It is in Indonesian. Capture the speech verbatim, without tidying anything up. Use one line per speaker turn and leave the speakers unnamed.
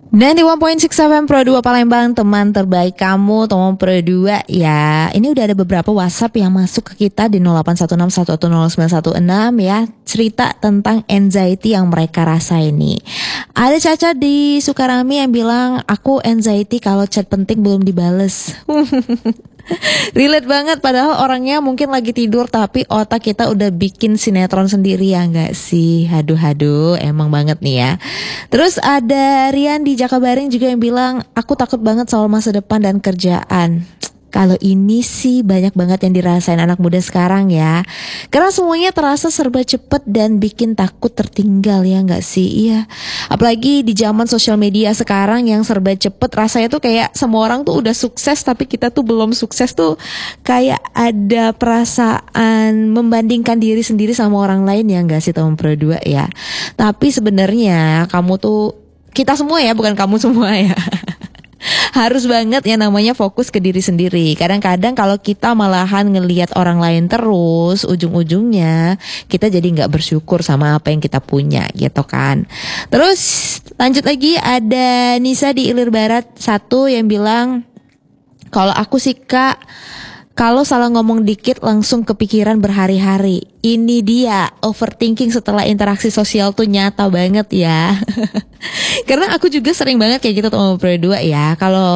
sembilan puluh satu titik enam F M Pro dua Palembang, teman terbaik kamu, teman Pro dua ya. Ini udah ada beberapa WhatsApp yang masuk ke kita di nol delapan satu enam satu satu nol sembilan satu enam ya. Cerita tentang anxiety yang mereka rasa ini. Ada Caca di Sukarami yang bilang, aku anxiety kalau chat penting belum dibales. Relate banget, padahal orangnya mungkin lagi tidur tapi otak kita udah bikin sinetron sendiri, ya enggak sih? Haduh-haduh, emang banget nih ya. Terus ada Rian di Jakabaring juga yang bilang, aku takut banget soal masa depan dan kerjaan. Kalau ini sih banyak banget yang dirasain anak muda sekarang ya. Karena semuanya terasa serba cepet dan bikin takut tertinggal, ya enggak sih? Iya. Apalagi di zaman sosial media sekarang yang serba cepet, rasanya tuh kayak semua orang tuh udah sukses tapi kita tuh belum sukses tuh. Kayak ada perasaan membandingkan diri sendiri sama orang lain, ya enggak sih teman Pro dua ya. Tapi sebenarnya kamu tuh, kita semua ya, bukan kamu semua ya. Harus banget ya namanya fokus ke diri sendiri. Kadang-kadang kalau kita malahan ngelihat orang lain terus, ujung-ujungnya kita jadi gak bersyukur sama apa yang kita punya gitu kan. Terus lanjut lagi, ada Nisa di Ilir Barat satu yang bilang, kalau aku sih Kak, kalau salah ngomong dikit langsung kepikiran berhari-hari. Ini dia, overthinking setelah interaksi sosial tuh nyata banget ya. Karena aku juga sering banget kayak gitu teman Pro dua ya. Kalau